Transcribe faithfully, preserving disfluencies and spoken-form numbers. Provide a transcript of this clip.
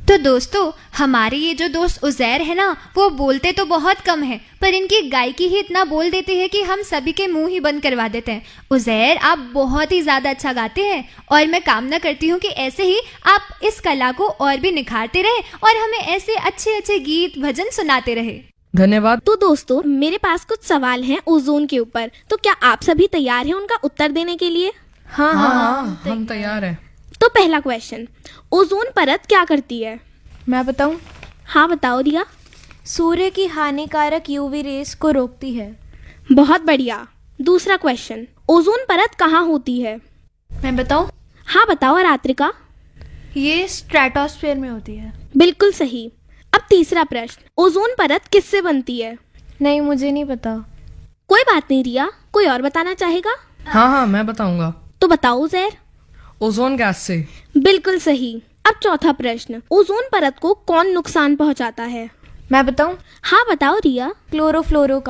तो दोस्तों, हमारे ये जो दोस्त उज़ैर है ना, वो बोलते तो बहुत कम है, पर इनकी गायकी ही इतना बोल देती है कि हम सभी के मुंह ही बंद करवा देते हैं। उज़ैर, आप बहुत ही ज़्यादा अच्छा गाते हैं और मैं कामना करती हूँ कि ऐसे ही आप इस कला को और भी निखारते रहें और हमें ऐसे अच्छे अच्छे गीत भजन सुनाते रहे। धन्यवाद। तो दोस्तों, मेरे पास कुछ सवाल हैं ओजोन के ऊपर, तो क्या आप सभी तैयार हैं उनका उत्तर देने के लिए? हाँ हाँ, हाँ हम तैयार हैं। तो पहला क्वेश्चन, ओजोन परत क्या करती है? मैं बताऊं? हाँ बताओ रिया। सूर्य की हानिकारक यूवी रेस को रोकती है। बहुत बढ़िया। दूसरा क्वेश्चन, ओजोन परत कहाँ होती है? मैं बताऊं? हाँ बताओ रात्रिका। ये स्ट्रेटोस्फीयर में होती है। बिल्कुल सही। अब तीसरा प्रश्न, ओजोन परत किससे बनती है? नहीं, मुझे नहीं पता। कोई बात नहीं रिया, कोई और बताना चाहेगा? हाँ हाँ मैं बताऊंगा। तो बताओ उज़ैर। ओजोन गैस से। बिल्कुल सही। अब चौथा प्रश्न, ओजोन परत को कौन नुकसान पहुंचाता है? मैं बताऊं? हाँ बताओ रिया। क्लोरोफ्लोरो